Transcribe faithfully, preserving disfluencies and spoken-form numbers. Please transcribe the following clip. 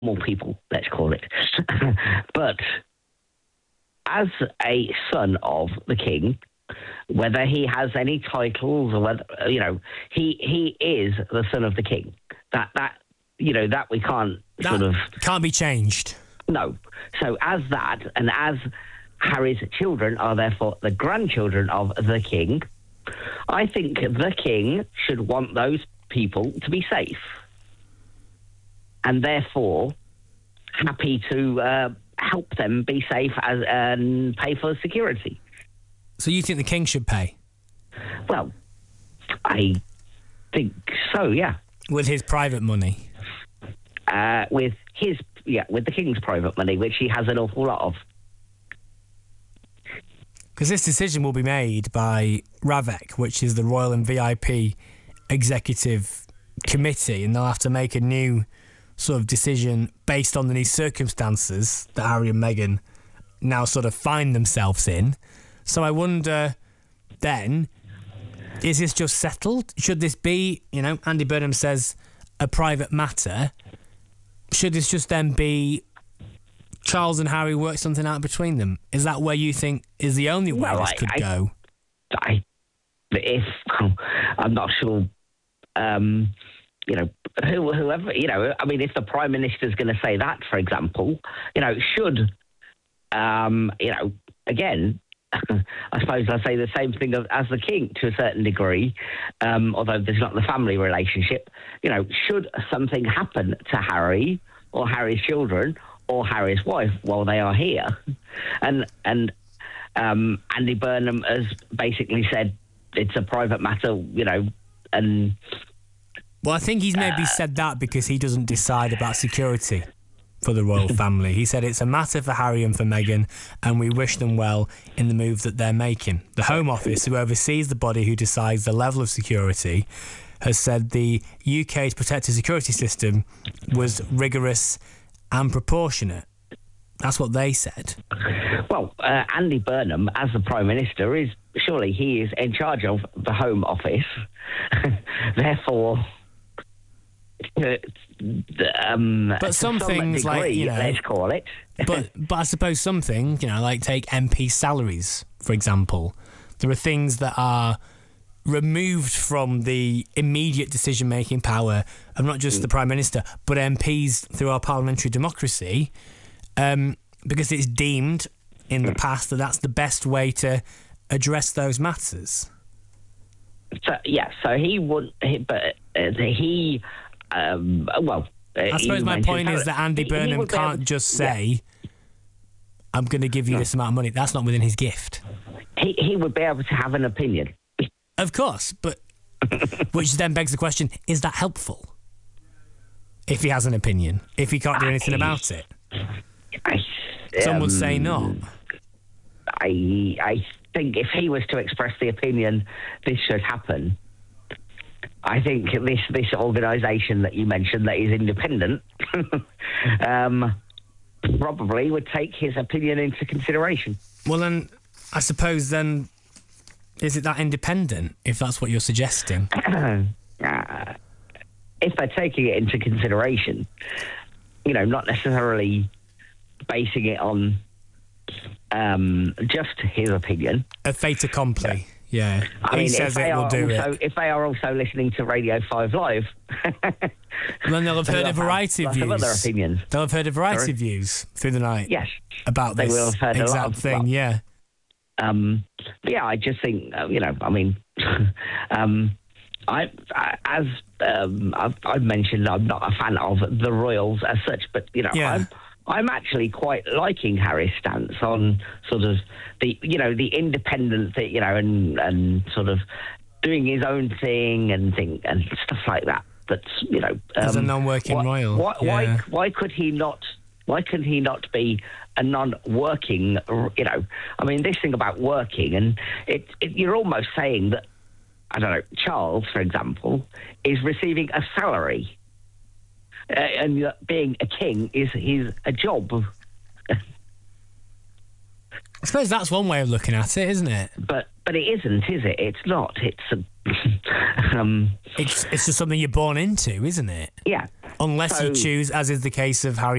normal people, let's call it. But as a son of the king, whether he has any titles or whether, you know, he he is the son of the king. That, that you know, that we can't that sort of... can't be changed. No. So as that, and as Harry's children are therefore the grandchildren of the king, I think the king should want those people to be safe. And therefore, happy to uh, help them be safe as, and pay for security. So you think the king should pay? Well, I think so, yeah. With his private money? Uh, with his, yeah, with the king's private money, which he has an awful lot of. Because this decision will be made by RAVEC, which is the Royal and V I P Executive Committee, and they'll have to make a new sort of decision based on the new circumstances that Harry and Meghan now sort of find themselves in. So I wonder, then, is this just settled? Should this be, you know, Andy Burnham says, a private matter? Should this just then be Charles and Harry work something out between them? Is that where you think is the only way well, this I, could I, go? I, if, I'm not sure, um, you know, who, whoever, you know, I mean, if the Prime Minister's going to say that, for example, you know, should, um, you know, again, I suppose I'll say the same thing as the king to a certain degree, um, although there's not the family relationship. You know, should something happen to Harry or Harry's children or Harry's wife while they are here, and and um, Andy Burnham has basically said it's a private matter, you know, and well, I think he's maybe uh, said that because he doesn't decide about security for the royal family. He said it's a matter for Harry and for Meghan, and we wish them well in the move that they're making. The Home Office, who oversees the body who decides the level of security, has said the U K's protected security system was rigorous and proportionate. That's what they said. Well, uh, Andy Burnham, as the Prime Minister, is surely he is in charge of the Home Office. Therefore... Uh, um, but some things, degree, like, you know, let's call it. but but I suppose some things, you know, like take M P salaries, for example. There are things that are removed from the immediate decision-making power of not just mm. the Prime Minister, but M Ps through our parliamentary democracy, um, because it's deemed in the past that that's the best way to address those matters. So yeah, so he would, he, but uh, he. Um, well, uh, I suppose my point is that Andy Burnham can't just say, yeah. I'm going to give you no. this amount of money. That's not within his gift. He he would be able to have an opinion. Of course, but which then begs the question, is that helpful? If he has an opinion, if he can't do anything I, about it? I, Some um, would say not. I, I think if he was to express the opinion this should happen, I think this this organisation that you mentioned that is independent um, probably would take his opinion into consideration. Well, then, I suppose then, is it that independent, if that's what you're suggesting? uh, if they're taking it into consideration, you know, not necessarily basing it on um, just his opinion. A fait accompli. Yeah. Yeah, I he mean, says if it will do also, it. If they are also listening to Radio five Live, then they'll have heard a variety of views. Other opinions. They'll have heard a variety Sorry? of views through the night. Yes, about they this will have heard exact a lot of, thing. well, yeah. Um. Yeah, I just think uh, you know. I mean, um, I, I as um, I've, I've mentioned, I'm not a fan of the Royals as such, but you know, yeah. I'm. I'm actually quite liking Harry's stance on sort of the, you know, the independent thing, you know, and, and sort of doing his own thing and thing and stuff like that. That's, you know, um, as a non-working why, royal. Why, yeah. why, why could he not? Why could he not be a non-working? You know, I mean, this thing about working, and it, it you're almost saying that, I don't know, Charles, for example, is receiving a salary. Uh, and uh, being a king is his a job. I suppose that's one way of looking at it, isn't it? But but it isn't, is it? It's not. It's a, um, it's it's just something you're born into, isn't it? Yeah. Unless so, you choose, as is the case of Harry